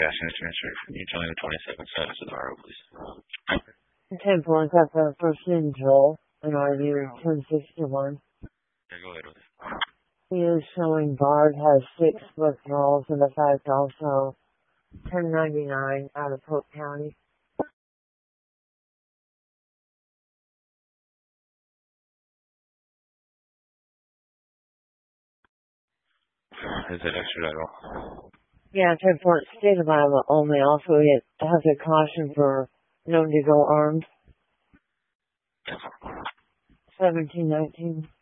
cash insurance. Can you tell me the 22nd status of the RO, please? 10-4, got the first in Joel, and RU 1061. Yeah, go ahead with it. He is showing Bard has 6 withdrawals in effect, also 1099 out of Polk County. Is it extraditable? Yeah, 10-4, state of Iowa only. Also, it has a caution for known to go armed. 1719.